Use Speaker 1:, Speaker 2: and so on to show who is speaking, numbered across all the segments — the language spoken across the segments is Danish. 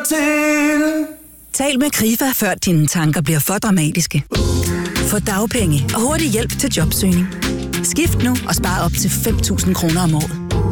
Speaker 1: til.
Speaker 2: Tal med Krifa, før dine tanker bliver for dramatiske. Få dagpenge og hurtig hjælp til jobsøgning. Skift nu og spar op til 5.000 kroner om året.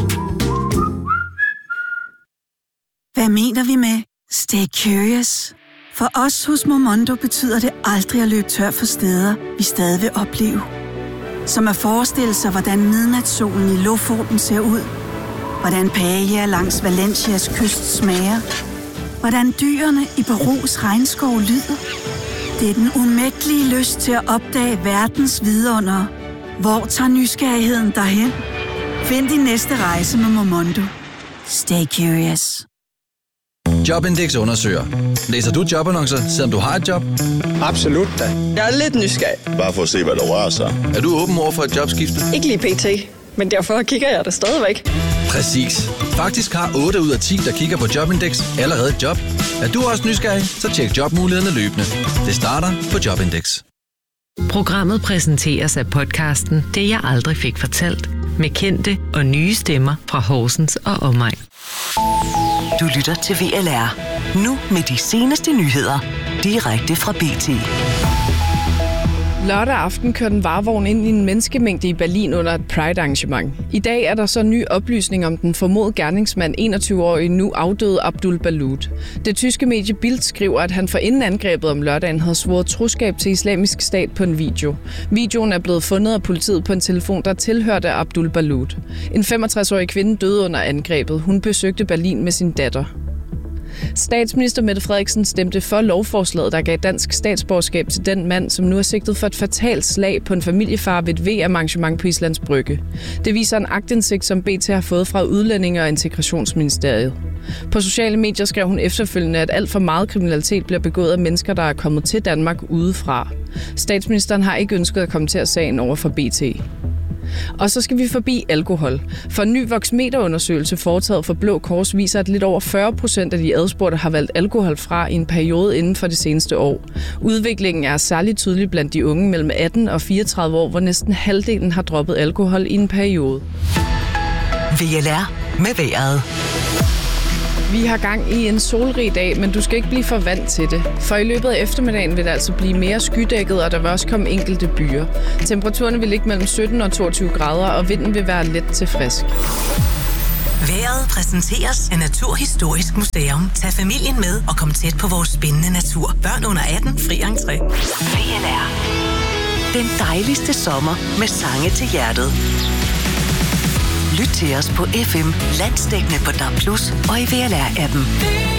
Speaker 3: Hvad mener vi med Stay Curious? For os hos Momondo betyder det aldrig at løbe tør for steder, vi stadig vil opleve. Som at forestille sig, hvordan midnatssolen i Lofoten ser ud. Hvordan paella langs Valencias kyst smager. Hvordan dyrene i Perus regnskov lyder. Det er den umættelige lyst til at opdage verdens vidundere. Hvor tager nysgerrigheden derhen? Find din næste rejse med Momondo. Stay curious.
Speaker 4: Jobindex undersøger. Læser du jobannoncer, selvom du har et job?
Speaker 5: Absolut da. Jeg er lidt nysgerrig.
Speaker 6: Bare for at se, hvad der rører sig.
Speaker 4: Er du åben over for et jobskifte?
Speaker 5: Ikke lige pt, men derfor kigger jeg det stadigvæk.
Speaker 4: Præcis. Faktisk har 8 ud af 10, der kigger på Jobindex, allerede et job. Er du også nysgerrig, så tjek jobmulighederne løbende. Det starter på Jobindex.
Speaker 7: Programmet præsenteres af podcasten Det jeg aldrig fik fortalt, med kendte og nye stemmer fra Horsens og omegn.
Speaker 8: Du lytter til VLR. Nu med de seneste nyheder. Direkte fra BT.
Speaker 9: Lørdag aften kørte en varevogn ind i en menneskemængde i Berlin under et Pride-arrangement. I dag er der så ny oplysning om den formodede gerningsmand, 21-årige nu afdøde Abdul Balut. Det tyske medie Bild skriver, at han forinden angrebet om lørdagen havde svoret troskab til Islamisk Stat på en video. Videoen er blevet fundet af politiet på en telefon, der tilhørte Abdul Balut. En 65-årig kvinde døde under angrebet. Hun besøgte Berlin med sin datter. Statsminister Mette Frederiksen stemte for lovforslaget, der gav dansk statsborgerskab til den mand, som nu er sigtet for et fatalt slag på en familiefar ved et VM-arrangement på Islands Brygge. Det viser en aktindsigt, som BT har fået fra Udlændinge- og Integrationsministeriet. På sociale medier skrev hun efterfølgende, at alt for meget kriminalitet bliver begået af mennesker, der er kommet til Danmark udefra. Statsministeren har ikke ønsket at kommentere sagen over for BT. Og så skal vi forbi alkohol. For en ny Voxmeter-undersøgelse foretaget for Blå Kors viser, at lidt over 40% af de adspurgte har valgt alkohol fra i en periode inden for det seneste år. Udviklingen er særligt tydelig blandt de unge mellem 18 og 34 år, hvor næsten halvdelen har droppet alkohol i en periode.
Speaker 8: VLR med vejret.
Speaker 9: Vi har gang i en solrig dag, men du skal ikke blive for vant til det. For i løbet af eftermiddagen vil det altså blive mere skydækket, og der vil også komme enkelte byer. Temperaturerne vil ligge mellem 17 og 22 grader, og vinden vil være let til frisk.
Speaker 8: Vejret præsenteres af Naturhistorisk Museum. Tag familien med og kom tæt på vores spændende natur. Børn under 18, fri entré. VLR. Den dejligste sommer med sange til hjertet. Lyt til os på FM, landsdækkende på DAB+ og i VLR-appen.